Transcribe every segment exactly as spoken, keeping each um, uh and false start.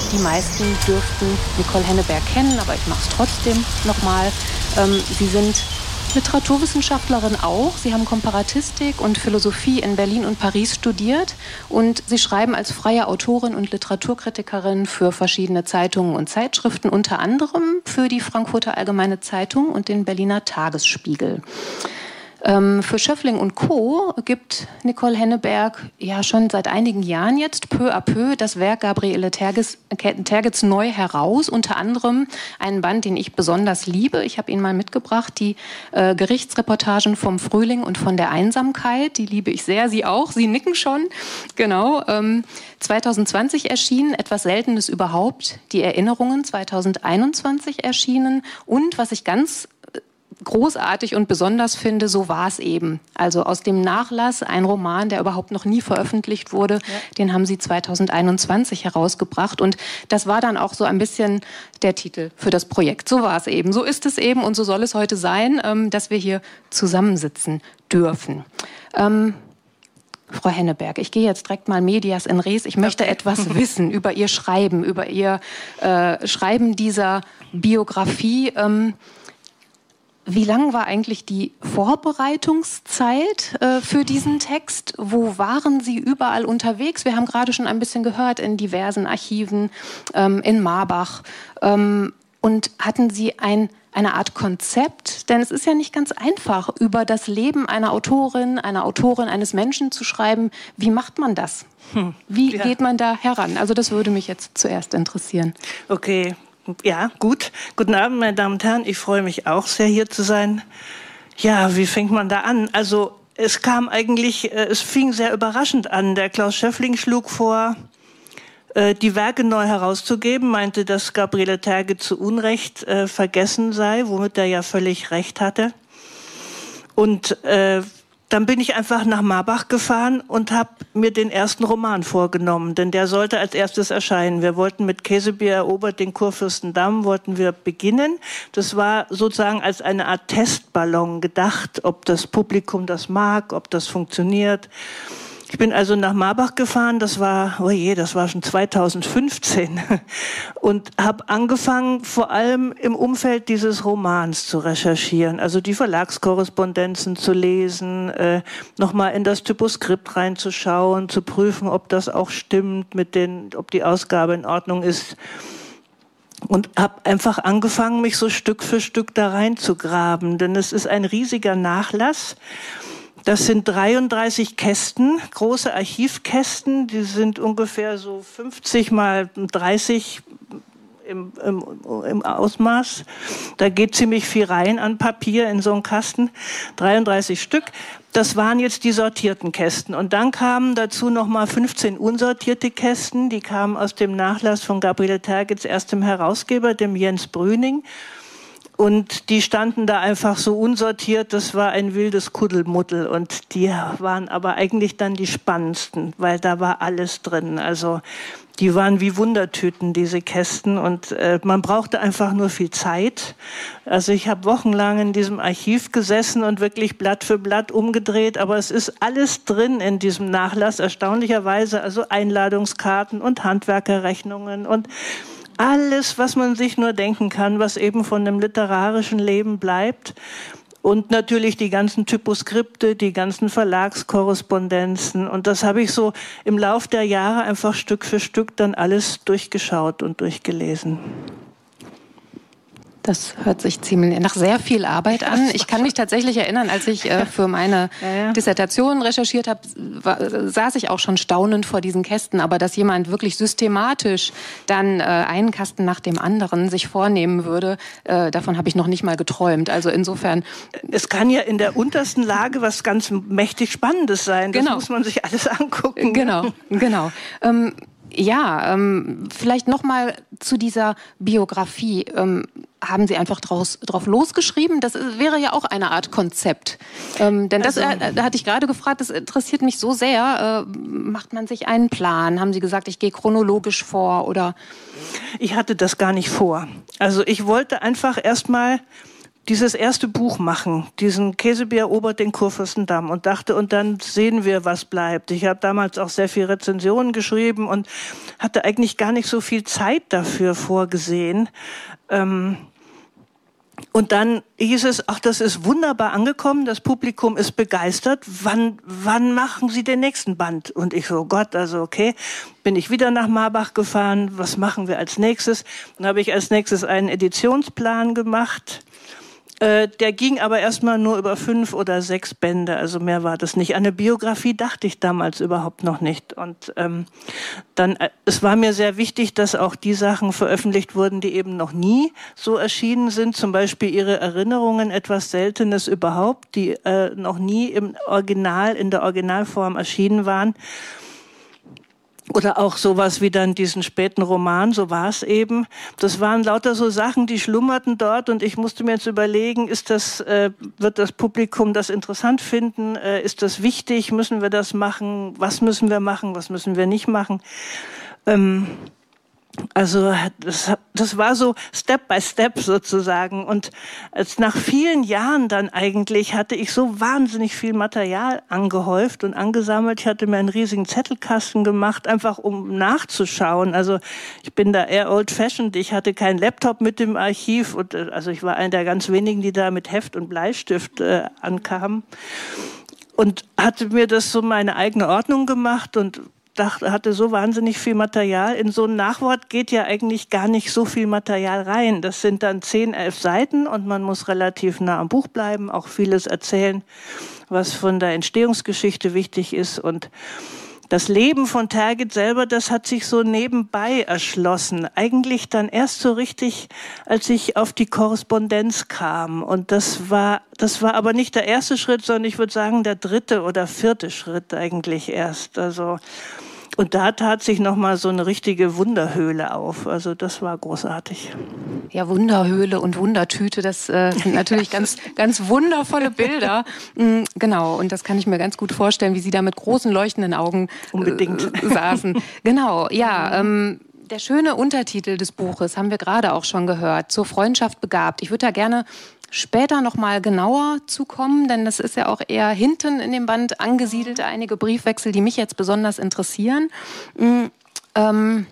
die meisten dürften Nicole Henneberg kennen, aber ich mache es trotzdem nochmal. Ähm, Sie sind Literaturwissenschaftlerin auch. Sie haben Komparatistik und Philosophie in Berlin und Paris studiert und Sie schreiben als freie Autorin und Literaturkritikerin für verschiedene Zeitungen und Zeitschriften, unter anderem für die Frankfurter Allgemeine Zeitung und den Berliner Tagesspiegel. Ähm, für Schöffling und Co. gibt Nicole Henneberg ja schon seit einigen Jahren jetzt peu à peu das Werk Gabriele Tergitz, Tergitz neu heraus, unter anderem einen Band, den ich besonders liebe. Ich habe ihn mal mitgebracht, die äh, Gerichtsreportagen vom Frühling und von der Einsamkeit. Die liebe ich sehr, Sie auch, Sie nicken schon. Genau, ähm, zwanzig zwanzig erschienen, etwas Seltenes überhaupt, die Erinnerungen, zwanzig einundzwanzig erschienen und was ich ganz großartig und besonders finde, so war es eben. Also aus dem Nachlass, ein Roman, der überhaupt noch nie veröffentlicht wurde, ja. Den haben Sie zwanzig einundzwanzig herausgebracht und das war dann auch so ein bisschen der Titel für das Projekt. So war es eben, so ist es eben und so soll es heute sein, ähm, dass wir hier zusammensitzen dürfen. Ähm, Frau Henneberg, ich gehe jetzt direkt mal medias in res. Ich möchte okay. etwas wissen über Ihr Schreiben, über Ihr äh, Schreiben dieser Biografie. Ähm, Wie lang war eigentlich die Vorbereitungszeit äh, für diesen Text? Wo waren Sie überall unterwegs? Wir haben gerade schon ein bisschen gehört, in diversen Archiven, ähm, in Marbach. Ähm, und hatten Sie ein, eine Art Konzept? Denn es ist ja nicht ganz einfach, über das Leben einer Autorin, einer Autorin, eines Menschen zu schreiben. Wie macht man das? Hm. Wie ja. geht man da heran? Also das würde mich jetzt zuerst interessieren. Okay. Ja, gut. Guten Abend, meine Damen und Herren. Ich freue mich auch sehr, hier zu sein. Ja, wie fängt man da an? Also es kam eigentlich, es fing sehr überraschend an. Der Klaus Schöffling schlug vor, die Werke neu herauszugeben, meinte, dass Gabriele Tergitz zu Unrecht äh, vergessen sei, womit er ja völlig recht hatte. Und äh, dann bin ich einfach nach Marbach gefahren und habe mir den ersten Roman vorgenommen, denn der sollte als erstes erscheinen. Wir wollten mit Käsebier erobert den Kurfürstendamm, wollten wir beginnen. Das war sozusagen als eine Art Testballon gedacht, ob das Publikum das mag, ob das funktioniert. Ich bin also nach Marbach gefahren, das war, oh je, das war schon zweitausendfünfzehn und habe angefangen, vor allem im Umfeld dieses Romans zu recherchieren, also die Verlagskorrespondenzen zu lesen, äh, nochmal in das Typoskript reinzuschauen, zu prüfen, ob das auch stimmt, mit den, ob die Ausgabe in Ordnung ist. Und habe einfach angefangen, mich so Stück für Stück da reinzugraben, denn es ist ein riesiger Nachlass. Das sind dreiunddreißig Kästen, große Archivkästen, die sind ungefähr so fünfzig mal dreißig im, im, im Ausmaß. Da geht ziemlich viel rein an Papier in so einen Kasten, dreiunddreißig Stück. Das waren jetzt die sortierten Kästen. Und dann kamen dazu nochmal fünfzehn unsortierte Kästen, die kamen aus dem Nachlass von Gabriele Tergitz erstem Herausgeber, dem Jens Brüning. Und die standen da einfach so unsortiert, das war ein wildes Kuddelmuddel und die waren aber eigentlich dann die spannendsten, weil da war alles drin. Also die waren wie Wundertüten, diese Kästen und äh, man brauchte einfach nur viel Zeit. Also ich habe wochenlang in diesem Archiv gesessen und wirklich Blatt für Blatt umgedreht, aber es ist alles drin in diesem Nachlass, erstaunlicherweise, also Einladungskarten und Handwerkerrechnungen und alles, was man sich nur denken kann, was eben von dem literarischen Leben bleibt. Und natürlich die ganzen Typoskripte, die ganzen Verlagskorrespondenzen. Und das habe ich so im Lauf der Jahre einfach Stück für Stück dann alles durchgeschaut und durchgelesen. Das hört sich ziemlich nach sehr viel Arbeit an. Ich kann mich tatsächlich erinnern, als ich äh, für meine ja, ja. Dissertation recherchiert habe, war, saß ich auch schon staunend vor diesen Kästen. Aber dass jemand wirklich systematisch dann äh, einen Kasten nach dem anderen sich vornehmen würde, äh, davon habe ich noch nicht mal geträumt. Also insofern... Es kann ja in der untersten Lage was ganz mächtig Spannendes sein. Das genau. muss man sich alles angucken. Genau, genau. Ähm, Ja, ähm, vielleicht noch mal zu dieser Biografie. Ähm, haben Sie einfach draus, drauf losgeschrieben? Das ist, wäre ja auch eine Art Konzept. Ähm, denn das also, äh, da hatte ich gerade gefragt, das interessiert mich so sehr. Äh, macht man sich einen Plan? Haben Sie gesagt, ich gehe chronologisch vor? Oder? Ich hatte das gar nicht vor. Also ich wollte einfach erst mal dieses erste Buch machen, diesen Käsebär erobert den Kurfürstendamm und dachte, und dann sehen wir, was bleibt. Ich habe damals auch sehr viel Rezensionen geschrieben und hatte eigentlich gar nicht so viel Zeit dafür vorgesehen. Ähm, und dann hieß es, ach, das ist wunderbar angekommen, das Publikum ist begeistert, wann, wann machen Sie den nächsten Band? Und ich so, Gott, also okay, bin ich wieder nach Marbach gefahren, was machen wir als nächstes? Dann habe ich als nächstes einen Editionsplan gemacht. Äh, der ging aber erstmal nur über fünf oder sechs Bände, also mehr war das nicht. An eine Biografie dachte ich damals überhaupt noch nicht. Und ähm, dann, äh, es war mir sehr wichtig, dass auch die Sachen veröffentlicht wurden, die eben noch nie so erschienen sind. Zum Beispiel ihre Erinnerungen, etwas Seltenes überhaupt, die äh, noch nie im Original, in der Originalform erschienen waren. Oder auch sowas wie dann diesen späten Roman, so war es eben. Das waren lauter so Sachen, die schlummerten dort und ich musste mir jetzt überlegen, ist das, äh, wird das Publikum das interessant finden? Äh, ist das wichtig? Müssen wir das machen? Was müssen wir machen? Was müssen wir nicht machen? Ähm, Also das, das war so Step by Step sozusagen und als nach vielen Jahren dann eigentlich hatte ich so wahnsinnig viel Material angehäuft und angesammelt. Ich hatte mir einen riesigen Zettelkasten gemacht, einfach um nachzuschauen. Also ich bin da eher old-fashioned. Ich hatte keinen Laptop mit im Archiv und also ich war einer der ganz wenigen, die da mit Heft und Bleistift äh, ankamen und hatte mir das so meine eigene Ordnung gemacht und dachte, hatte so wahnsinnig viel Material. In so ein Nachwort geht ja eigentlich gar nicht so viel Material rein. Das sind dann zehn, elf Seiten und man muss relativ nah am Buch bleiben, auch vieles erzählen, was von der Entstehungsgeschichte wichtig ist. Und das Leben von Tergit selber, das hat sich so nebenbei erschlossen. Eigentlich dann erst so richtig, als ich auf die Korrespondenz kam. Und das war, das war aber nicht der erste Schritt, sondern ich würde sagen, der dritte oder vierte Schritt eigentlich erst. Also, und da tat sich nochmal so eine richtige Wunderhöhle auf. Also das war großartig. Ja, Wunderhöhle und Wundertüte, das äh, sind natürlich ganz, ganz wundervolle Bilder. Mhm, genau, und das kann ich mir ganz gut vorstellen, wie Sie da mit großen leuchtenden Augen unbedingt äh, saßen. Genau, ja. Ähm, der schöne Untertitel des Buches haben wir gerade auch schon gehört, zur Freundschaft begabt. Ich würde da gerne später noch mal genauer zukommen, denn das ist ja auch eher hinten in dem Band angesiedelt, einige Briefwechsel, die mich jetzt besonders interessieren. Mhm, ähm,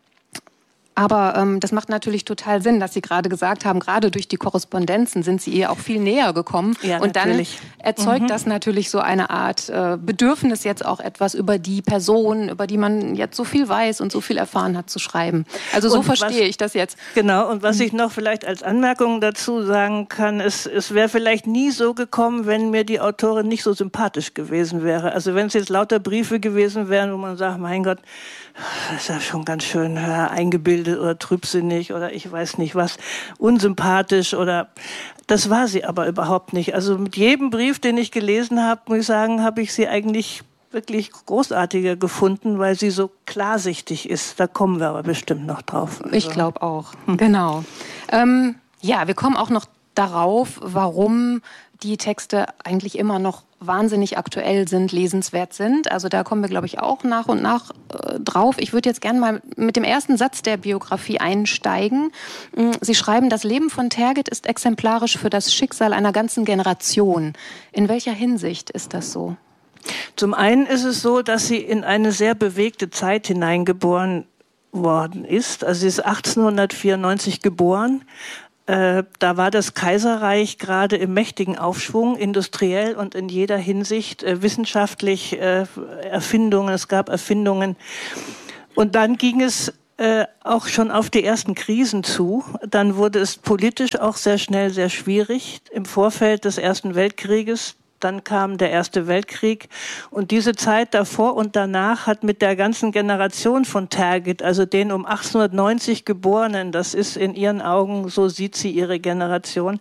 Aber ähm, das macht natürlich total Sinn, dass Sie gerade gesagt haben, gerade durch die Korrespondenzen sind Sie ihr auch viel näher gekommen. Ja, und natürlich. Dann erzeugt mhm. das natürlich so eine Art äh, Bedürfnis, jetzt auch etwas über die Person, über die man jetzt so viel weiß und so viel erfahren hat, zu schreiben. Also so und verstehe was, ich das jetzt. Genau, und was ich noch vielleicht als Anmerkung dazu sagen kann, ist, es wäre vielleicht nie so gekommen, wenn mir die Autorin nicht so sympathisch gewesen wäre. Also wenn es jetzt lauter Briefe gewesen wären, wo man sagt, mein Gott, das ist ja schon ganz schön ja, eingebildet oder trübsinnig oder ich weiß nicht was, unsympathisch oder das war sie aber überhaupt nicht. Also mit jedem Brief, den ich gelesen habe, muss ich sagen, habe ich sie eigentlich wirklich großartiger gefunden, weil sie so klarsichtig ist. Da kommen wir aber bestimmt noch drauf. Also. Ich glaube auch, hm. genau. Ähm, ja, wir kommen auch noch darauf, warum die Texte eigentlich immer noch wahnsinnig aktuell sind, lesenswert sind. Also da kommen wir, glaube ich, auch nach und nach äh, drauf. Ich würde jetzt gerne mal mit dem ersten Satz der Biografie einsteigen. Sie schreiben, das Leben von Tergit ist exemplarisch für das Schicksal einer ganzen Generation. In welcher Hinsicht ist das so? Zum einen ist es so, dass sie in eine sehr bewegte Zeit hineingeboren worden ist. Also sie ist achtzehnhundertvierundneunzig geboren. Äh, da war das Kaiserreich gerade im mächtigen Aufschwung, industriell und in jeder Hinsicht, äh, wissenschaftlich, äh, Erfindungen, es gab Erfindungen. Und dann ging es äh, auch schon auf die ersten Krisen zu. Dann wurde es politisch auch sehr schnell sehr schwierig im Vorfeld des Ersten Weltkrieges. Dann kam der Erste Weltkrieg und diese Zeit davor und danach hat mit der ganzen Generation von Tergit, also den um achtzehnhundertneunzig Geborenen, das ist in ihren Augen, so sieht sie ihre Generation,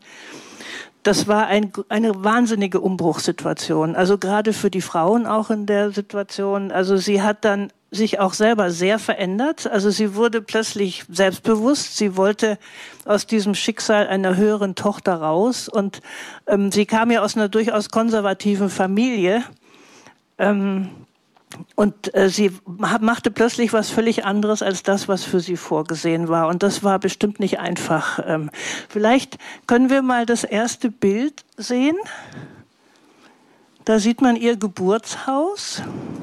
das war ein, eine wahnsinnige Umbruchssituation, also gerade für die Frauen auch in der Situation. Also sie hat dann sich auch selber sehr verändert. Also sie wurde plötzlich selbstbewusst. Sie wollte aus diesem Schicksal einer höheren Tochter raus. Und ähm, sie kam ja aus einer durchaus konservativen Familie. Ähm, Und äh, sie machte plötzlich was völlig anderes als das, was für sie vorgesehen war. Und das war bestimmt nicht einfach. Ähm, vielleicht können wir mal das erste Bild sehen. Da sieht man ihr Geburtshaus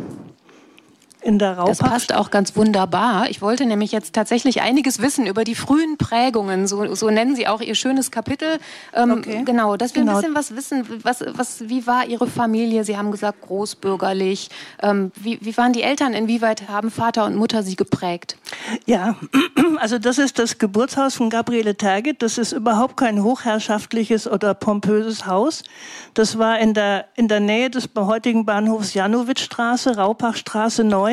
in der Raupach. Das passt auch ganz wunderbar. Ich wollte nämlich jetzt tatsächlich einiges wissen über die frühen Prägungen. So, so nennen Sie auch Ihr schönes Kapitel. Ähm, okay. Genau, dass wir genau. ein bisschen was wissen. Was, was, wie war Ihre Familie? Sie haben gesagt, großbürgerlich. Ähm, wie, wie waren die Eltern? Inwieweit haben Vater und Mutter Sie geprägt? Ja, also das ist das Geburtshaus von Gabriele Tergit. Das ist überhaupt kein hochherrschaftliches oder pompöses Haus. Das war in der, in der Nähe des heutigen Bahnhofs Janowitzstraße, Raupachstraße neun.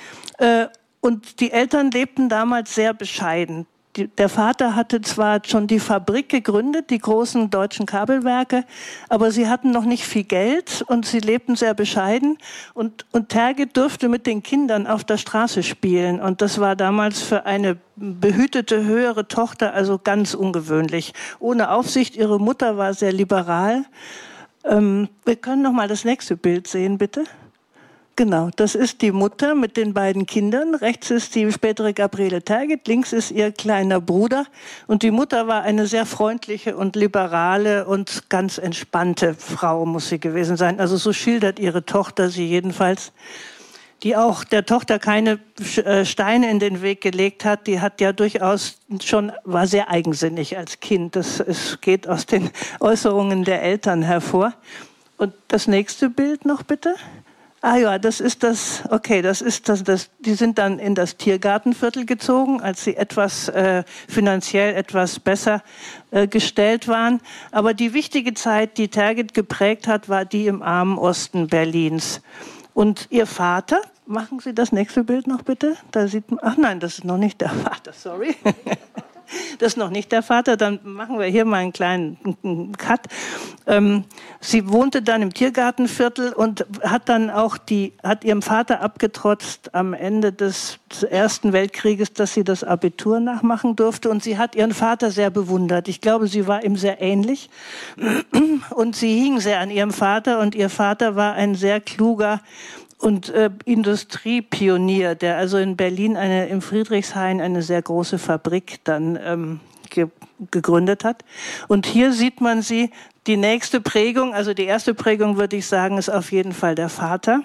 Und die Eltern lebten damals sehr bescheiden. Die, der Vater hatte zwar schon die Fabrik gegründet, die großen deutschen Kabelwerke, aber sie hatten noch nicht viel Geld und sie lebten sehr bescheiden. Und, und Tergit durfte mit den Kindern auf der Straße spielen. Und das war damals für eine behütete, höhere Tochter also ganz ungewöhnlich. Ohne Aufsicht, ihre Mutter war sehr liberal. Ähm, wir können noch mal das nächste Bild sehen, bitte. Genau, das ist die Mutter mit den beiden Kindern. Rechts ist die spätere Gabriele Tergit, links ist ihr kleiner Bruder. Und die Mutter war eine sehr freundliche und liberale und ganz entspannte Frau, muss sie gewesen sein. Also so schildert ihre Tochter sie jedenfalls, die auch der Tochter keine Steine in den Weg gelegt hat. Die hat ja durchaus schon, war sehr eigensinnig als Kind. Das es geht aus den Äußerungen der Eltern hervor. Und das nächste Bild noch bitte. Ah ja, das ist das, okay, das ist das, das, die sind dann in das Tiergartenviertel gezogen, als sie etwas äh, finanziell etwas besser äh, gestellt waren. Aber die wichtige Zeit, die Tergit geprägt hat, war die im armen Osten Berlins. Und ihr Vater, machen Sie das nächste Bild noch bitte? Da sieht man, ach nein, das ist noch nicht der Vater, sorry. Das ist noch nicht der Vater, dann machen wir hier mal einen kleinen Cut. Ähm, sie wohnte dann im Tiergartenviertel und hat dann auch die, hat ihrem Vater abgetrotzt am Ende des, des Ersten Weltkrieges, dass sie das Abitur nachmachen durfte. Und sie hat ihren Vater sehr bewundert. Ich glaube, sie war ihm sehr ähnlich. Und sie hing sehr an ihrem Vater. Und ihr Vater war ein sehr kluger und äh, Industriepionier, der also in Berlin eine, im Friedrichshain eine sehr große Fabrik dann ähm, ge gegründet hat. Und hier sieht man sie, die nächste Prägung, also die erste Prägung, würde ich sagen, ist auf jeden Fall der Vater.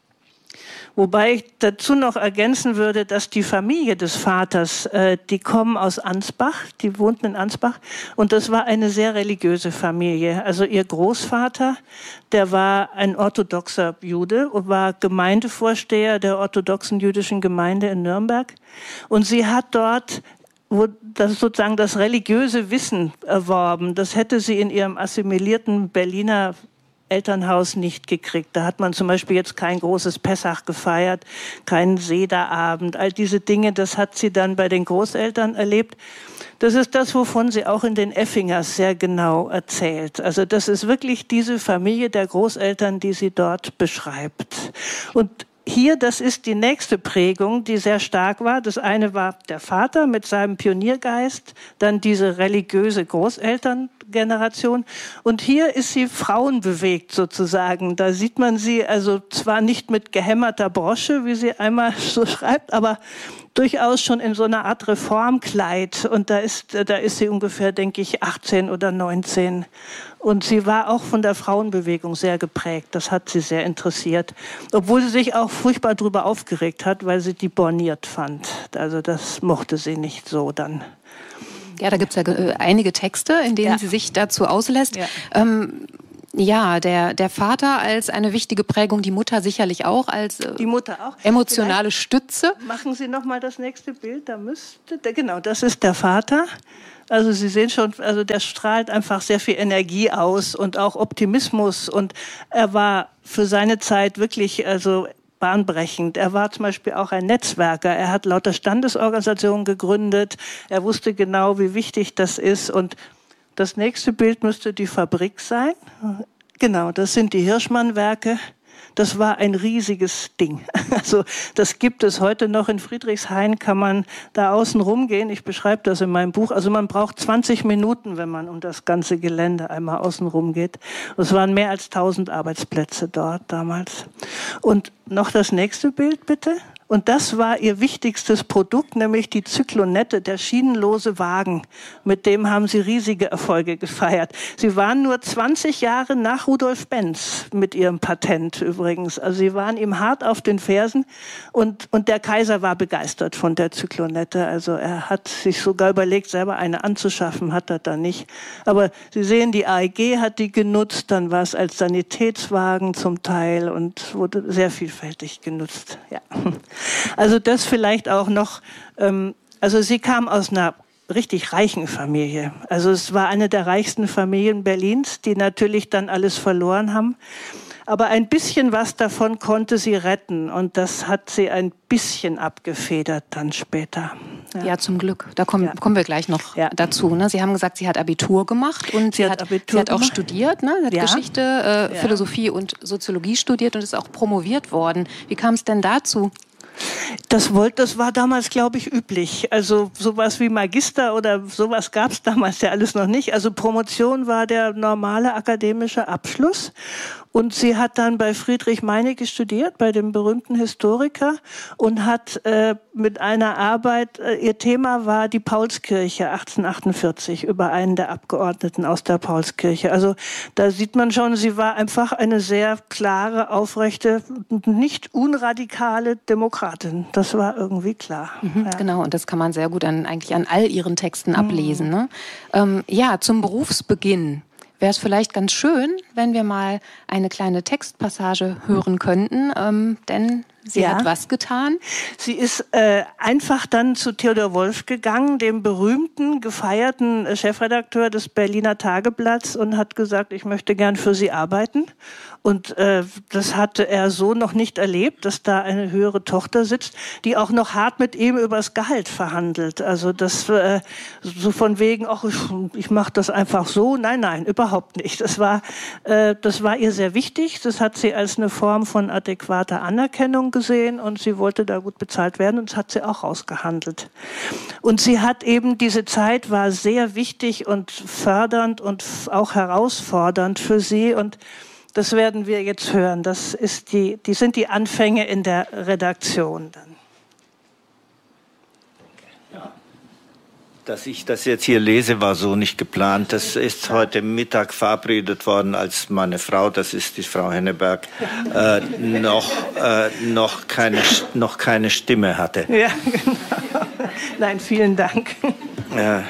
Wobei ich dazu noch ergänzen würde, dass die Familie des Vaters, äh, die kommen aus Ansbach, die wohnten in Ansbach, und das war eine sehr religiöse Familie. Also ihr Großvater, der war ein orthodoxer Jude und war Gemeindevorsteher der orthodoxen jüdischen Gemeinde in Nürnberg. Und sie hat dort wo das sozusagen das religiöse Wissen erworben. Das hätte sie in ihrem assimilierten Berliner Elternhaus nicht gekriegt. Da hat man zum Beispiel jetzt kein großes Pessach gefeiert, keinen Sederabend. All diese Dinge, das hat sie dann bei den Großeltern erlebt. Das ist das, wovon sie auch in den Effingers sehr genau erzählt. Also das ist wirklich diese Familie der Großeltern, die sie dort beschreibt. Und hier, das ist die nächste Prägung, die sehr stark war. Das eine war der Vater mit seinem Pioniergeist, dann diese religiöse Großelterngeneration. Und hier ist sie frauenbewegt sozusagen. Da sieht man sie also zwar nicht mit gehämmerter Brosche, wie sie einmal so schreibt, aber durchaus schon in so einer Art Reformkleid. Und da ist, da ist sie ungefähr, denke ich, achtzehn oder neunzehn. Und sie war auch von der Frauenbewegung sehr geprägt. Das hat sie sehr interessiert. Obwohl sie sich auch furchtbar darüber aufgeregt hat, weil sie die borniert fand. Also das mochte sie nicht so dann. Ja, da gibt es ja äh, einige Texte, in denen ja. sie sich dazu auslässt. Ja. Ähm, Ja, der, der Vater als eine wichtige Prägung, die Mutter sicherlich auch als äh, die Mutter auch. Emotionale Vielleicht Stütze. Machen Sie noch mal das nächste Bild, da müsste, der, genau, das ist der Vater. Also Sie sehen schon, also der strahlt einfach sehr viel Energie aus und auch Optimismus, und er war für seine Zeit wirklich also bahnbrechend. Er war zum Beispiel auch ein Netzwerker. Er hat lauter Standesorganisationen gegründet. Er wusste genau, wie wichtig das ist. Und das nächste Bild müsste die Fabrik sein. Genau, das sind die Hirschmann-Werke. das war ein riesiges Ding. Also das gibt es heute noch in Friedrichshain, kann man da außen rumgehen. Ich beschreibe das in meinem Buch. Also man braucht zwanzig Minuten, wenn man um das ganze Gelände einmal außen rum geht. Es waren mehr als tausend Arbeitsplätze dort damals. Und noch das nächste Bild, bitte. Und das war ihr wichtigstes Produkt, nämlich die Zyklonette, der schienenlose Wagen. Mit dem haben sie riesige Erfolge gefeiert. Sie waren nur zwanzig Jahre nach Rudolf Benz mit ihrem Patent übrigens. Also sie waren ihm hart auf den Fersen und, und der Kaiser war begeistert von der Zyklonette. Also er hat sich sogar überlegt, selber eine anzuschaffen, hat er dann nicht. Aber Sie sehen, die A E G hat die genutzt, dann war es als Sanitätswagen zum Teil und wurde sehr vielfältig genutzt. Ja. Also das vielleicht auch noch, ähm, also sie kam aus einer richtig reichen Familie. Also es war eine der reichsten Familien Berlins, die natürlich dann alles verloren haben. Aber ein bisschen was davon konnte sie retten und das hat sie ein bisschen abgefedert dann später. Ja, ja zum Glück. Da kommen, ja. kommen wir gleich noch ja. dazu. Ne? Sie haben gesagt, sie hat Abitur gemacht und sie, sie hat, hat, sie hat auch studiert. Ne? Sie hat ja. Geschichte, äh, ja. Philosophie und Soziologie studiert und ist auch promoviert worden. Wie kam es denn dazu? Das, wollte, das war damals, glaube ich, üblich. Also sowas wie Magister oder sowas gab es damals ja alles noch nicht. Also Promotion war der normale akademische Abschluss. Und sie hat dann bei Friedrich Meinecke studiert, bei dem berühmten Historiker, und hat äh, mit einer Arbeit, äh, ihr Thema war die Paulskirche achtzehnhundertachtundvierzig, über einen der Abgeordneten aus der Paulskirche. Also da sieht man schon, sie war einfach eine sehr klare, aufrechte, nicht unradikale Demokratin. Das war irgendwie klar. Mhm, ja. Genau, und das kann man sehr gut an, eigentlich an all ihren Texten ablesen. Mhm. Ne? Ähm, ja, zum Berufsbeginn wäre es vielleicht ganz schön, wenn wir mal eine kleine Textpassage hören könnten, ähm, denn sie ja. hat was getan. Sie ist äh, einfach dann zu Theodor Wolff gegangen, dem berühmten, gefeierten Chefredakteur des Berliner Tageblatts, und hat gesagt, ich möchte gern für Sie arbeiten. Und äh, das hatte er so noch nicht erlebt, dass da eine höhere Tochter sitzt, die auch noch hart mit ihm über das Gehalt verhandelt. Also das äh, so von wegen, ach, ich, ich mache das einfach so. Nein, nein, überhaupt nicht. Das war, äh, das war ihr sehr wichtig. Das hat sie als eine Form von adäquater Anerkennung gesehen und sie wollte da gut bezahlt werden und das hat sie auch ausgehandelt. Und sie hat eben, diese Zeit war sehr wichtig und fördernd und auch herausfordernd für sie und das werden wir jetzt hören. Das ist die, die sind die Anfänge in der Redaktion dann. Ja. Dass ich das jetzt hier lese, war so nicht geplant. Das ist heute Mittag verabredet worden, als meine Frau, das ist die Frau Henneberg, äh, noch, äh, noch, keine, noch keine Stimme hatte. Ja, genau. Nein, vielen Dank. Ja.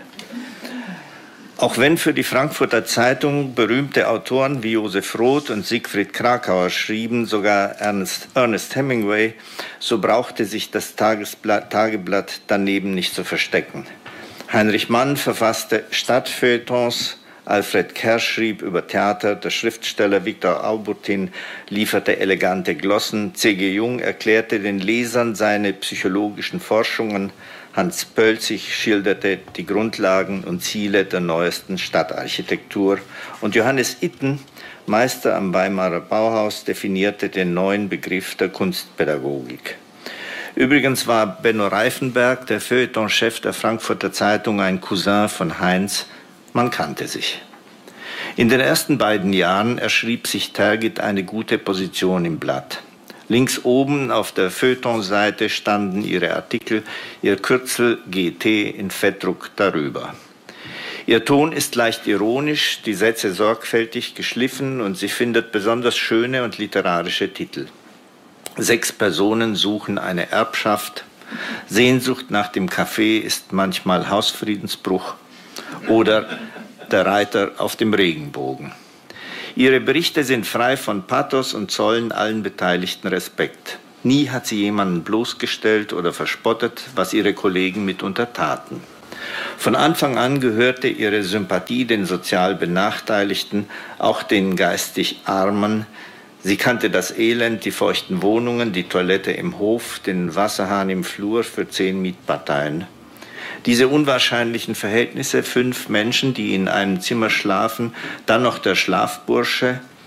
Auch wenn für die Frankfurter Zeitung berühmte Autoren wie Josef Roth und Siegfried Krakauer schrieben, sogar Ernest, Ernest Hemingway, so brauchte sich das Tagesblatt, Tageblatt daneben nicht zu verstecken. Heinrich Mann verfasste Stadtfeuilletons, Alfred Kersch schrieb über Theater, der Schriftsteller Viktor Aubutin lieferte elegante Glossen, C G Jung erklärte den Lesern seine psychologischen Forschungen, Hans Pölzig schilderte die Grundlagen und Ziele der neuesten Stadtarchitektur und Johannes Itten, Meister am Weimarer Bauhaus, definierte den neuen Begriff der Kunstpädagogik. Übrigens war Benno Reifenberg, der Feuilleton-Chef der Frankfurter Zeitung, ein Cousin von Heinz. Man kannte sich. In den ersten beiden Jahren erschrieb sich Tergit eine gute Position im Blatt. Links oben auf der Feuilleton-Seite standen ihre Artikel, ihr Kürzel G T in Fettdruck darüber. Ihr Ton ist leicht ironisch, die Sätze sorgfältig geschliffen und sie findet besonders schöne und literarische Titel. Sechs Personen suchen eine Erbschaft, Sehnsucht nach dem Kaffee ist manchmal Hausfriedensbruch oder der Reiter auf dem Regenbogen. Ihre Berichte sind frei von Pathos und zollen allen Beteiligten Respekt. Nie hat sie jemanden bloßgestellt oder verspottet, was ihre Kollegen mitunter taten. Von Anfang an gehörte ihre Sympathie den sozial Benachteiligten, auch den geistig Armen. Sie kannte das Elend, die feuchten Wohnungen, die Toilette im Hof, den Wasserhahn im Flur für zehn Mietparteien. Diese unwahrscheinlichen Verhältnisse, fünf Menschen, die in einem Zimmer schlafen, dann noch der Schlafbursche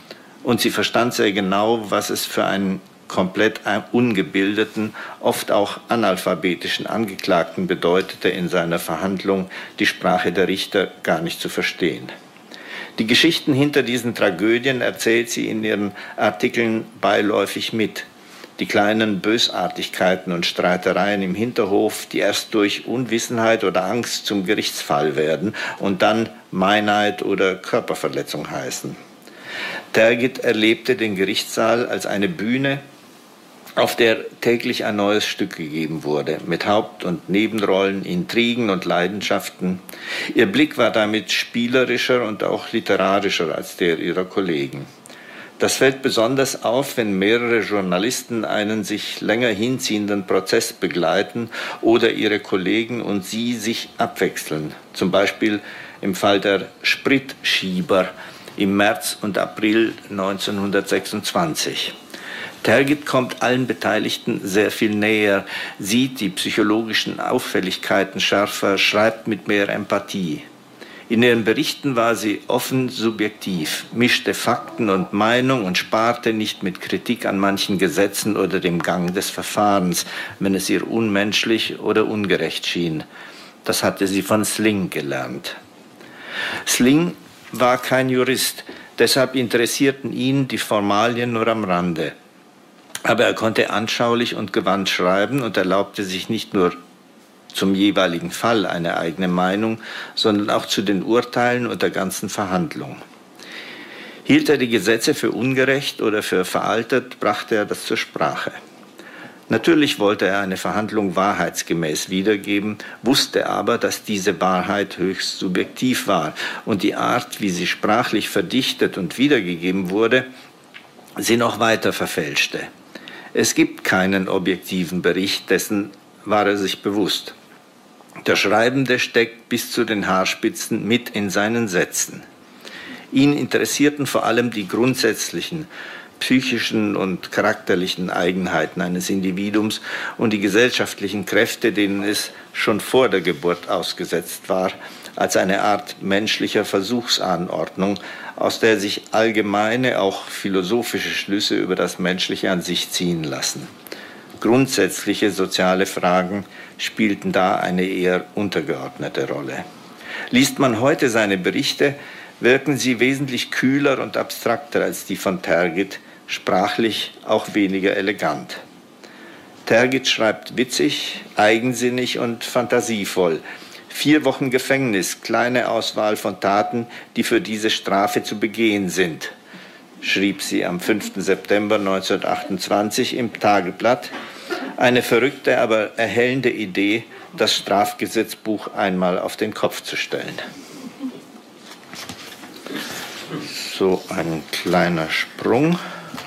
Und sie verstand sehr genau, was es für einen komplett ungebildeten, oft auch analphabetischen Angeklagten bedeutete, in seiner Verhandlung die Sprache der Richter gar nicht zu verstehen. Die Geschichten hinter diesen Tragödien erzählt sie in ihren Artikeln beiläufig mit. Die kleinen Bösartigkeiten und Streitereien im Hinterhof, die erst durch Unwissenheit oder Angst zum Gerichtsfall werden und dann Meinheit oder Körperverletzung heißen. Tergit erlebte den Gerichtssaal als eine Bühne, auf der täglich ein neues Stück gegeben wurde, mit Haupt- und Nebenrollen, Intrigen und Leidenschaften. Ihr Blick war damit spielerischer und auch literarischer als der ihrer Kollegen. Das fällt besonders auf, wenn mehrere Journalisten einen sich länger hinziehenden Prozess begleiten oder ihre Kollegen und sie sich abwechseln. Zum Beispiel im Fall der Spritschieber im März und April neunzehnhundertsechsundzwanzig. Tergit kommt allen Beteiligten sehr viel näher, sieht die psychologischen Auffälligkeiten schärfer, schreibt mit mehr Empathie. In ihren Berichten war sie offen subjektiv, mischte Fakten und Meinung und sparte nicht mit Kritik an manchen Gesetzen oder dem Gang des Verfahrens, wenn es ihr unmenschlich oder ungerecht schien. Das hatte sie von Sling gelernt. Sling war kein Jurist, deshalb interessierten ihn die Formalien nur am Rande. Aber er konnte anschaulich und gewandt schreiben und erlaubte sich nicht nur zum jeweiligen Fall eine eigene Meinung, sondern auch zu den Urteilen und der ganzen Verhandlung. Hielt er die Gesetze für ungerecht oder für veraltet, brachte er das zur Sprache. Natürlich wollte er eine Verhandlung wahrheitsgemäß wiedergeben, wusste aber, dass diese Wahrheit höchst subjektiv war und die Art, wie sie sprachlich verdichtet und wiedergegeben wurde, sie noch weiter verfälschte. Es gibt keinen objektiven Bericht, dessen war er sich bewusst. Der Schreibende steckt bis zu den Haarspitzen mit in seinen Sätzen. Ihn interessierten vor allem die grundsätzlichen psychischen und charakterlichen Eigenheiten eines Individuums und die gesellschaftlichen Kräfte, denen es schon vor der Geburt ausgesetzt war, als eine Art menschlicher Versuchsanordnung, aus der sich allgemeine, auch philosophische Schlüsse über das Menschliche an sich ziehen lassen. Grundsätzliche soziale Fragen spielten da eine eher untergeordnete Rolle. Liest man heute seine Berichte, wirken sie wesentlich kühler und abstrakter als die von Tergit, sprachlich auch weniger elegant. Tergit schreibt witzig, eigensinnig und fantasievoll. Vier Wochen Gefängnis, kleine Auswahl von Taten, die für diese Strafe zu begehen sind, schrieb sie am fünften September neunzehnhundertachtundzwanzig im Tageblatt. Eine verrückte, aber erhellende Idee, das Strafgesetzbuch einmal auf den Kopf zu stellen. So ein kleiner Sprung.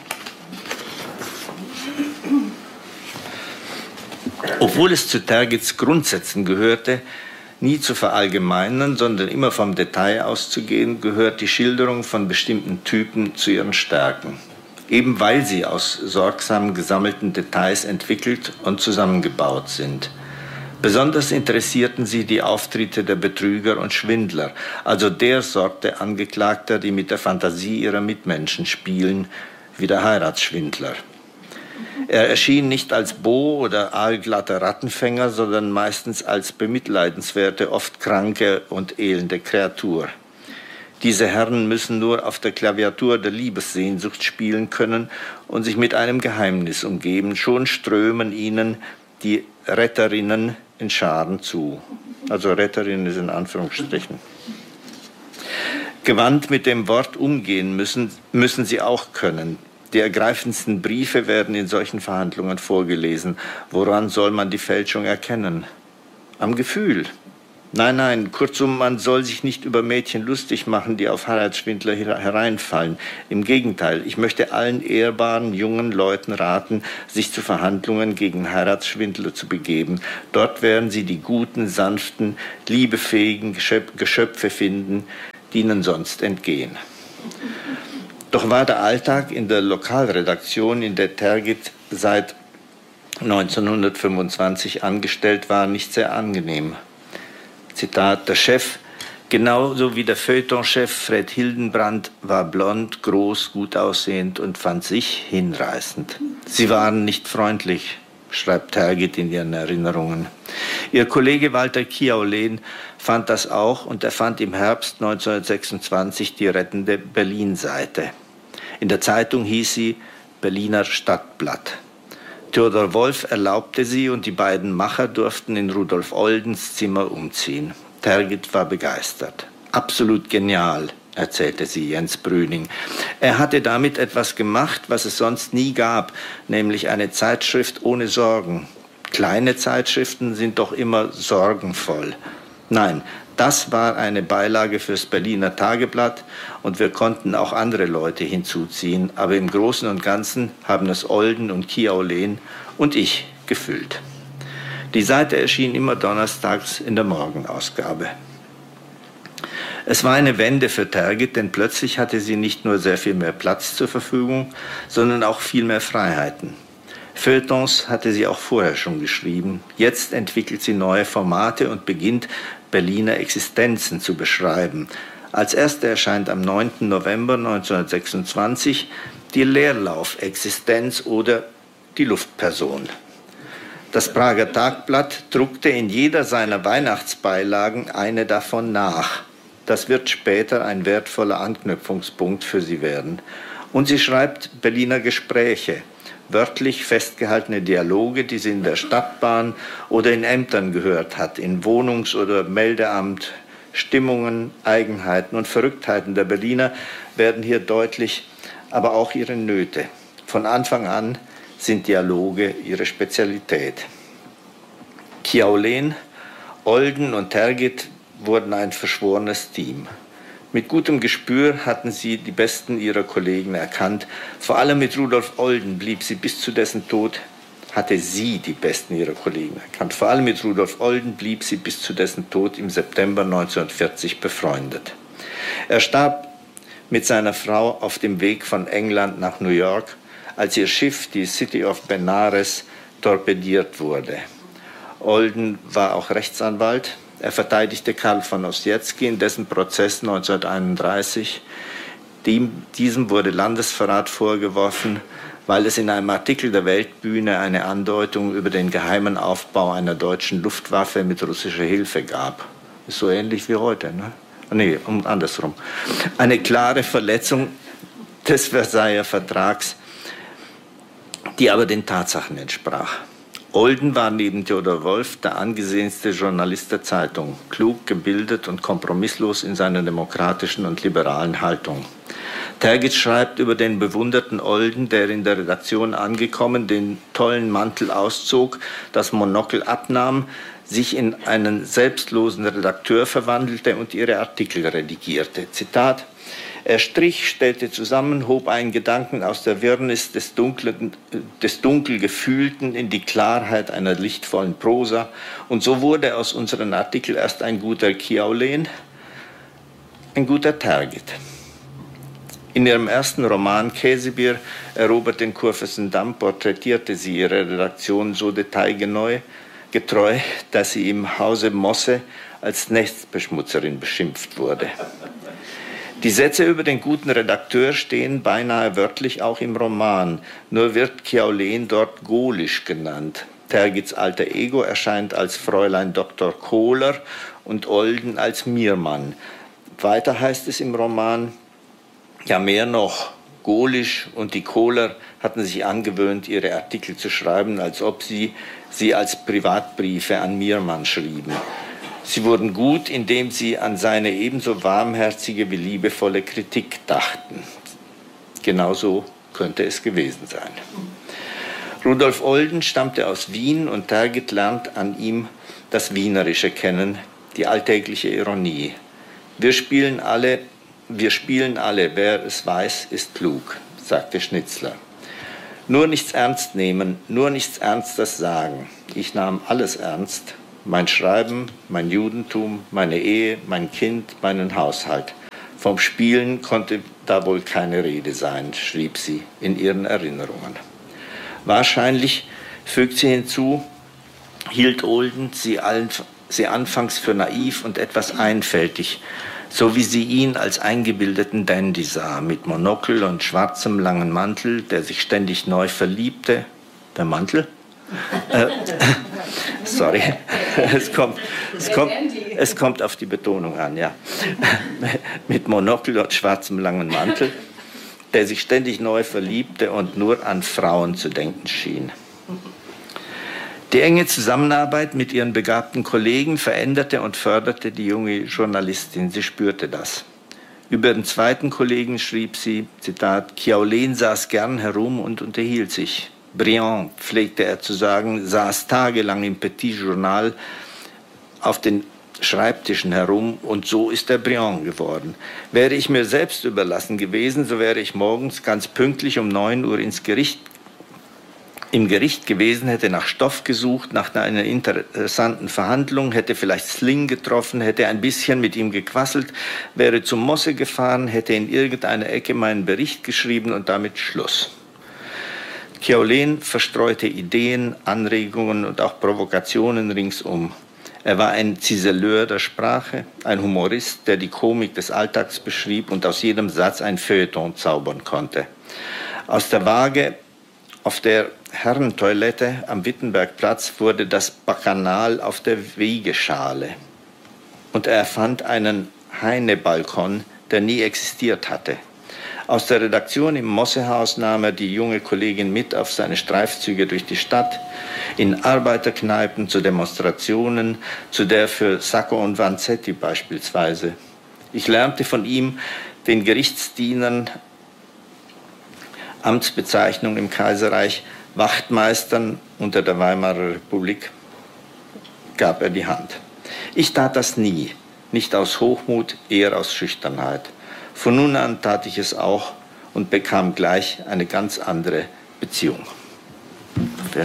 Obwohl es zu Tergits Grundsätzen gehörte, nie zu verallgemeinern, sondern immer vom Detail auszugehen, gehört die Schilderung von bestimmten Typen zu ihren Stärken. Eben weil sie aus sorgsam gesammelten Details entwickelt und zusammengebaut sind. Besonders interessierten sie die Auftritte der Betrüger und Schwindler, also der Sorte Angeklagter, die mit der Fantasie ihrer Mitmenschen spielen, wie der Heiratsschwindler. Er erschien nicht als Beau oder aalglatter Rattenfänger, sondern meistens als bemitleidenswerte, oft kranke und elende Kreatur. Diese Herren müssen nur auf der Klaviatur der Liebessehnsucht spielen können und sich mit einem Geheimnis umgeben. Schon strömen ihnen die Retterinnen in Scharen zu. Also Retterinnen ist in Anführungsstrichen. Gewandt mit dem Wort umgehen müssen, müssen sie auch können. Die ergreifendsten Briefe werden in solchen Verhandlungen vorgelesen. Woran soll man die Fälschung erkennen? Am Gefühl. Nein, nein, kurzum, man soll sich nicht über Mädchen lustig machen, die auf Heiratsschwindler hereinfallen. Im Gegenteil, ich möchte allen ehrbaren, jungen Leuten raten, sich zu Verhandlungen gegen Heiratsschwindler zu begeben. Dort werden sie die guten, sanften, liebefähigen Geschöpfe finden, die ihnen sonst entgehen. Doch war der Alltag in der Lokalredaktion, in der Tergit seit neunzehnhundertfünfundzwanzig angestellt war, nicht sehr angenehm. Zitat, der Chef Genauso wie der Feuilletonchef Fred Hildenbrand war blond, groß, gut aussehend und fand sich hinreißend. Sie waren nicht freundlich, schreibt Tergit in ihren Erinnerungen. Ihr Kollege Walter Kiaulén fand das auch und er fand im Herbst neunzehnhundertsechsundzwanzig die rettende Berlin-Seite. In der Zeitung hieß sie Berliner Stadtblatt. Theodor Wolff erlaubte sie und die beiden Macher durften in Rudolf Oldens Zimmer umziehen. Tergit war begeistert. Absolut genial, erzählte sie Jens Brüning. Er hatte damit etwas gemacht, was es sonst nie gab, nämlich eine Zeitschrift ohne Sorgen. Kleine Zeitschriften sind doch immer sorgenvoll. Nein, das war eine Beilage fürs Berliner Tageblatt und wir konnten auch andere Leute hinzuziehen, aber im Großen und Ganzen haben es Olden und Kiaulén und ich gefüllt. Die Seite erschien immer donnerstags in der Morgenausgabe. Es war eine Wende für Tergit, denn plötzlich hatte sie nicht nur sehr viel mehr Platz zur Verfügung, sondern auch viel mehr Freiheiten. Feuilletons hatte sie auch vorher schon geschrieben. Jetzt entwickelt sie neue Formate und beginnt, Berliner Existenzen zu beschreiben. Als erste erscheint am neunten November neunzehnhundertsechsundzwanzig die Leerlaufexistenz oder die Luftperson. Das Prager Tagblatt druckte in jeder seiner Weihnachtsbeilagen eine davon nach. Das wird später ein wertvoller Anknüpfungspunkt für sie werden. Und sie schreibt Berliner Gespräche, wörtlich festgehaltene Dialoge, die sie in der Stadtbahn oder in Ämtern gehört hat, in Wohnungs- oder Meldeamt. Stimmungen, Eigenheiten und Verrücktheiten der Berliner werden hier deutlich, aber auch ihre Nöte. Von Anfang an sind Dialoge ihre Spezialität. Kiaulén, Olden und Tergit wurden ein verschworenes Team. Mit gutem Gespür hatten sie die Besten ihrer Kollegen erkannt. Vor allem mit Rudolf Olden blieb sie bis zu dessen Tod, hatte sie die Besten ihrer Kollegen erkannt. Vor allem mit Rudolf Olden blieb sie bis zu dessen Tod im September neunzehnhundertvierzig befreundet. Er starb mit seiner Frau auf dem Weg von England nach New York, als ihr Schiff, die City of Benares, torpediert wurde. Olden war auch Rechtsanwalt. Er verteidigte Karl von Ossietzky in dessen Prozess neunzehnhunderteinunddreißig. Diesem wurde Landesverrat vorgeworfen, weil es in einem Artikel der Weltbühne eine Andeutung über den geheimen Aufbau einer deutschen Luftwaffe mit russischer Hilfe gab. Ist so ähnlich wie heute, ne? Nee, um, andersrum. Eine klare Verletzung des Versailler Vertrags, die aber den Tatsachen entsprach. Olden war neben Theodor Wolff der angesehenste Journalist der Zeitung, klug, gebildet und kompromisslos in seiner demokratischen und liberalen Haltung. Tergit schreibt über den bewunderten Olden, der in der Redaktion angekommen den tollen Mantel auszog, das Monokel abnahm, sich in einen selbstlosen Redakteur verwandelte und ihre Artikel redigierte. Zitat: Er strich, stellte zusammen, hob einen Gedanken aus der Wirrnis des, dunklen, des dunkel Gefühlten in die Klarheit einer lichtvollen Prosa. Und so wurde aus unseren Artikeln erst ein guter Kiaulén, ein guter Tergit. In ihrem ersten Roman Käsebier erobert den Kurfürstendamm porträtierte sie ihre Redaktion so detailgetreu, getreu, dass sie im Hause Mosse als Nestbeschmutzerin beschimpft wurde. Die Sätze über den guten Redakteur stehen beinahe wörtlich auch im Roman, nur wird Kiaulén dort Golisch genannt. Tergits alter Ego erscheint als Fräulein Doktor Kohler und Olden als Miermann. Weiter heißt es im Roman, ja mehr noch, Golisch und die Kohler hatten sich angewöhnt, ihre Artikel zu schreiben, als ob sie sie als Privatbriefe an Miermann schrieben. Sie wurden gut, indem sie an seine ebenso warmherzige wie liebevolle Kritik dachten. Genauso könnte es gewesen sein. Rudolf Olden stammte aus Wien und Tergit lernt an ihm das Wienerische kennen, die alltägliche Ironie. Wir spielen alle, wir spielen alle, wer es weiß, ist klug, sagte Schnitzler. Nur nichts ernst nehmen, nur nichts Ernstes sagen. Ich nahm alles ernst. Mein Schreiben, mein Judentum, meine Ehe, mein Kind, meinen Haushalt. Vom Spielen konnte da wohl keine Rede sein, schrieb sie in ihren Erinnerungen. Wahrscheinlich, fügt sie hinzu, hielt Olden sie allen, sie anfangs für naiv und etwas einfältig, so wie sie ihn als eingebildeten Dandy sah, mit Monokel und schwarzem langen Mantel, der sich ständig neu verliebte. Der Mantel? äh, sorry, es kommt, es, kommt, es kommt auf die Betonung an, ja. Mit Monokel und schwarzem langen Mantel, der sich ständig neu verliebte und nur an Frauen zu denken schien. Die enge Zusammenarbeit mit ihren begabten Kollegen veränderte und förderte die junge Journalistin. Sie spürte das. Über den zweiten Kollegen schrieb sie, Zitat, Kyaolin saß gern herum und unterhielt sich. Briand, pflegte er zu sagen, saß tagelang im Petit Journal auf den Schreibtischen herum und so ist er Briand geworden. Wäre ich mir selbst überlassen gewesen, so wäre ich morgens ganz pünktlich um neun Uhr ins Gericht im Gericht gewesen, hätte nach Stoff gesucht, nach einer interessanten Verhandlung, hätte vielleicht Sling getroffen, hätte ein bisschen mit ihm gequasselt, wäre zum Mosse gefahren, hätte in irgendeiner Ecke meinen Bericht geschrieben und damit Schluss. Kyaolin verstreute Ideen, Anregungen und auch Provokationen ringsum. Er war ein Ziseleur der Sprache, ein Humorist, der die Komik des Alltags beschrieb und aus jedem Satz ein Feuilleton zaubern konnte. Aus der Waage auf der Herrentoilette am Wittenbergplatz wurde das Bacchanal auf der Wiegeschale. Und er erfand einen Heine-Balkon, der nie existiert hatte. Aus der Redaktion im Mossehaus nahm er die junge Kollegin mit auf seine Streifzüge durch die Stadt, in Arbeiterkneipen, zu Demonstrationen, zu der für Sacco und Vanzetti beispielsweise. Ich lernte von ihm, den Gerichtsdienern, Amtsbezeichnung im Kaiserreich, Wachtmeistern unter der Weimarer Republik, gab er die Hand. Ich tat das nie, nicht aus Hochmut, eher aus Schüchternheit. Von nun an tat ich es auch und bekam gleich eine ganz andere Beziehung. Ja.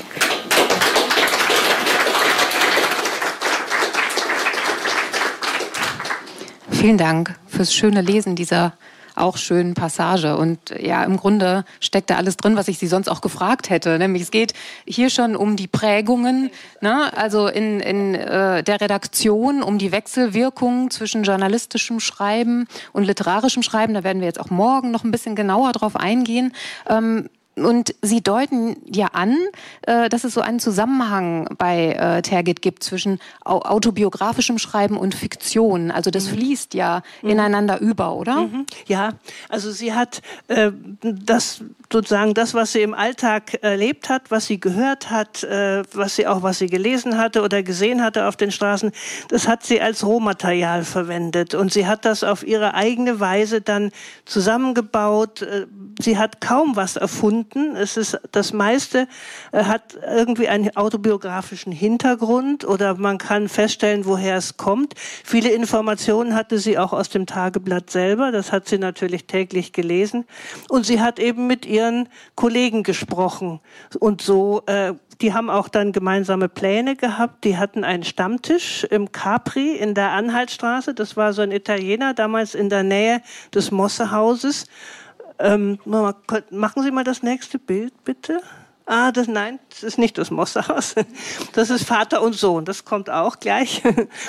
Vielen Dank fürs schöne Lesen dieser auch schönen Passage. Und ja, im Grunde steckt da alles drin, was ich Sie sonst auch gefragt hätte. Nämlich es geht hier schon um die Prägungen, ne? Also in, in äh, der Redaktion, um die Wechselwirkungen zwischen journalistischem Schreiben und literarischem Schreiben. Da werden wir jetzt auch morgen noch ein bisschen genauer drauf eingehen. Ähm, Und Sie deuten ja an, dass es so einen Zusammenhang bei Tergit gibt zwischen autobiografischem Schreiben und Fiktion. Also das fließt ja mhm. ineinander über, oder? Mhm. Ja, also sie hat äh, das sozusagen das, was sie im Alltag erlebt hat, was sie gehört hat, äh, was sie auch was sie gelesen hatte oder gesehen hatte auf den Straßen, das hat sie als Rohmaterial verwendet und sie hat das auf ihre eigene Weise dann zusammengebaut. Sie hat kaum was erfunden. Es ist, das meiste äh, hat irgendwie einen autobiografischen Hintergrund oder man kann feststellen, woher es kommt. Viele Informationen hatte sie auch aus dem Tageblatt selber. Das hat sie natürlich täglich gelesen. Und sie hat eben mit ihren Kollegen gesprochen. Und so, äh, die haben auch dann gemeinsame Pläne gehabt. Die hatten einen Stammtisch im Capri in der Anhaltstraße. Das war so ein Italiener, damals in der Nähe des Mossehauses. Ähm, machen Sie mal das nächste Bild, bitte. Ah, das, nein, das ist nicht das Mossehaus. Das ist Vater und Sohn, das kommt auch gleich.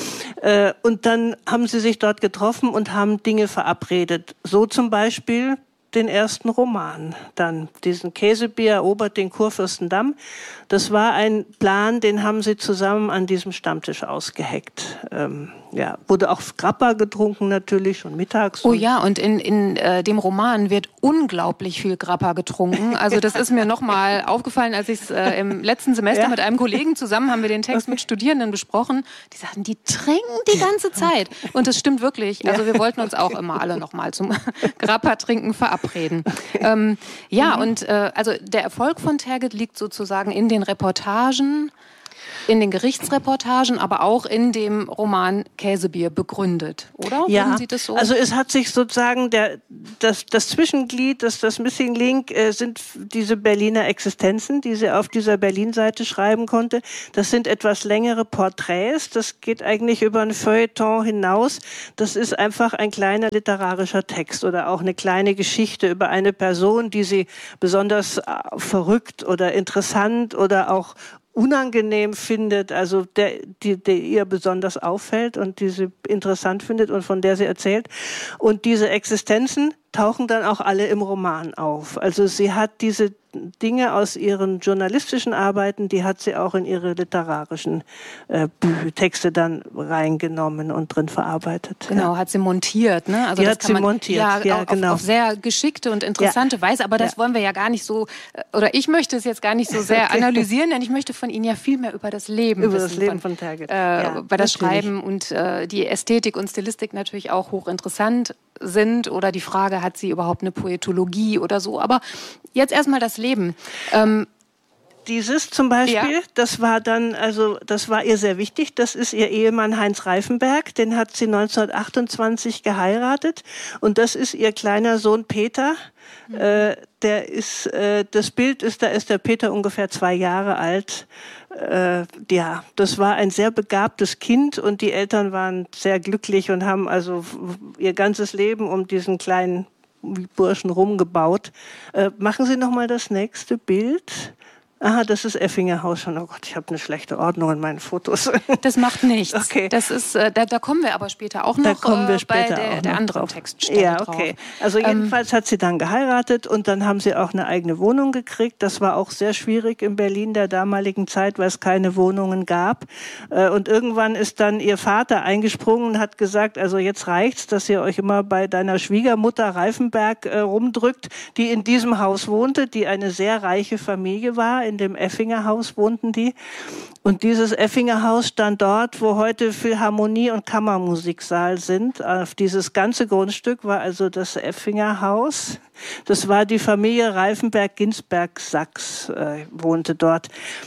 äh, und dann haben sie sich dort getroffen und haben Dinge verabredet. So zum Beispiel den ersten Roman, dann diesen Käsebier erobert den Kurfürstendamm. Das war ein Plan, den haben sie zusammen an diesem Stammtisch ausgeheckt. Ähm, ja, wurde auch Grappa getrunken natürlich, schon mittags. Oh ja, und in, in äh, dem Roman wird unglaublich viel Grappa getrunken. Also das ist mir nochmal aufgefallen, als ich es äh, im letzten Semester ja. mit einem Kollegen zusammen haben wir den Text okay. mit Studierenden besprochen. Die sagten, die trinken die ganze Zeit. Und das stimmt wirklich. Also wir wollten uns auch immer alle nochmal zum Grappa-Trinken verabreden. Ähm, ja, mhm. und äh, also der Erfolg von Tergit liegt sozusagen in den Reportagen, in den Gerichtsreportagen, aber auch in dem Roman Käsebier begründet, oder? Ja, Würden Sie das so? Also es hat sich sozusagen der, das, das Zwischenglied, das, das Missing Link äh, sind diese Berliner Existenzen, die sie auf dieser Berlin-Seite schreiben konnte. Das sind etwas längere Porträts, das geht eigentlich über ein Feuilleton hinaus. Das ist einfach ein kleiner literarischer Text oder auch eine kleine Geschichte über eine Person, die sie besonders äh, verrückt oder interessant oder auch unangenehm findet, also der, die, der ihr besonders auffällt und die sie interessant findet und von der sie erzählt. Und diese Existenzen tauchen dann auch alle im Roman auf. Also sie hat diese Dinge aus ihren journalistischen Arbeiten, die hat sie auch in ihre literarischen äh, Texte dann reingenommen und drin verarbeitet. Genau, ja. hat sie montiert. Ne? Also die das hat kann sie man, montiert, ja, ja, auf, genau. auf sehr geschickte und interessante ja. Weise, aber das ja. wollen wir ja gar nicht so, oder ich möchte es jetzt gar nicht so sehr okay. analysieren, denn ich möchte von Ihnen ja viel mehr über das Leben über wissen. das Leben von, von Tergit. Äh, ja, bei das natürlich. Schreiben und äh, die Ästhetik und Stilistik natürlich auch hochinteressant sind oder die Frage, hat sie überhaupt eine Poetologie oder so, aber jetzt erstmal das Leben. Ähm, Dieses zum Beispiel, ja. das war dann, also das war ihr sehr wichtig. Das ist ihr Ehemann Heinz Reifenberg, den hat sie neunzehnhundertachtundzwanzig geheiratet und das ist ihr kleiner Sohn Peter. Mhm. Äh, der ist, äh, das Bild ist, da ist der Peter ungefähr zwei Jahre alt. Äh, ja, das war ein sehr begabtes Kind und die Eltern waren sehr glücklich und haben also ihr ganzes Leben um diesen kleinen Burschen rumgebaut. Äh, machen Sie noch mal das nächste Bild. Aha, das ist Effinger Haus schon. Oh Gott, ich habe eine schlechte Ordnung in meinen Fotos. Das macht nichts. Okay. Das ist, äh, da, da kommen wir aber später auch noch. Da kommen wir später äh, bei der, auch der noch anderen drauf. Textstelle Ja, drauf. okay. Also jedenfalls ähm, hat sie dann geheiratet und dann haben sie auch eine eigene Wohnung gekriegt. Das war auch sehr schwierig in Berlin der damaligen Zeit, weil es keine Wohnungen gab. Und irgendwann ist dann ihr Vater eingesprungen und hat gesagt, also jetzt reicht's, dass ihr euch immer bei deiner Schwiegermutter Reifenberg äh, rumdrückt, die in diesem Haus wohnte, die eine sehr reiche Familie war, in dem Effinger Haus. Haus wohnten die. Und dieses Effinger Haus stand dort, wo heute Philharmonie und Kammermusiksaal sind. Auf dieses ganze Grundstück war also das Effinger Haus. Das war die Familie Reifenberg-Ginsberg-Sachs, äh, wohnte dort.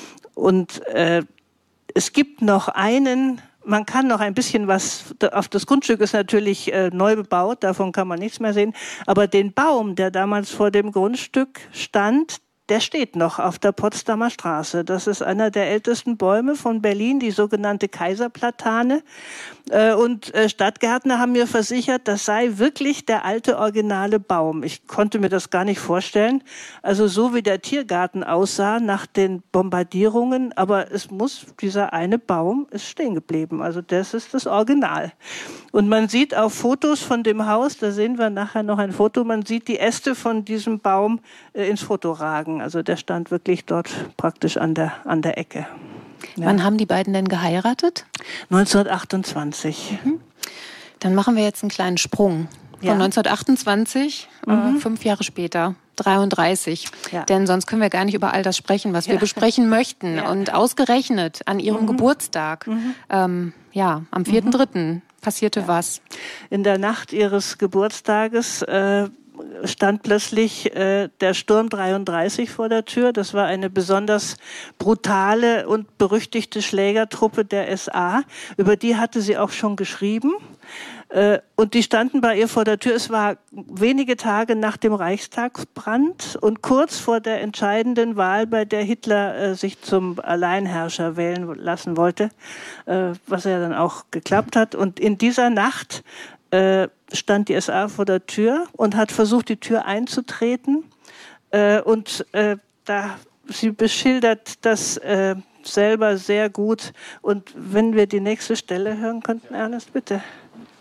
Und äh, es gibt noch einen, man kann noch ein bisschen was, auf das Grundstück ist natürlich äh, neu bebaut, davon kann man nichts mehr sehen. Aber den Baum, der damals vor dem Grundstück stand, der steht noch auf der Potsdamer Straße. Das ist einer der ältesten Bäume von Berlin, die sogenannte Kaiserplatane. Und Stadtgärtner haben mir versichert, das sei wirklich der alte originale Baum. Ich konnte mir das gar nicht vorstellen. Also so wie der Tiergarten aussah nach den Bombardierungen, aber es muss, dieser eine Baum ist stehen geblieben. Also das ist das Original. Und man sieht auf Fotos von dem Haus, da sehen wir nachher noch ein Foto, man sieht die Äste von diesem Baum äh, ins Foto ragen. Also der stand wirklich dort praktisch an der, an der Ecke. Ja. Wann haben die beiden denn geheiratet? neunzehnhundertachtundzwanzig. Mhm. Dann machen wir jetzt einen kleinen Sprung. Von ja. neunzehnhundertachtundzwanzig, mhm. äh, fünf Jahre später, dreiunddreißig. Ja. Denn sonst können wir gar nicht über all das sprechen, was ja. wir besprechen möchten. Ja. Und ausgerechnet an ihrem mhm. Geburtstag, mhm. Ähm, ja, am vierten dritten Mhm. passierte ja. was. In der Nacht ihres Geburtstages äh, stand plötzlich äh, der Sturm dreiunddreißig vor der Tür. Das war eine besonders brutale und berüchtigte Schlägertruppe der S A. Über die hatte sie auch schon geschrieben. Äh, und die standen bei ihr vor der Tür. Es war wenige Tage nach dem Reichstagsbrand und kurz vor der entscheidenden Wahl, bei der Hitler äh, sich zum Alleinherrscher wählen lassen wollte, äh, was ja dann auch geklappt hat. Und in dieser Nacht äh, stand die S A vor der Tür und hat versucht, die Tür einzutreten. Äh, und äh, da sie beschildert das äh, selber sehr gut. Und wenn wir die nächste Stelle hören könnten, Ernest, bitte.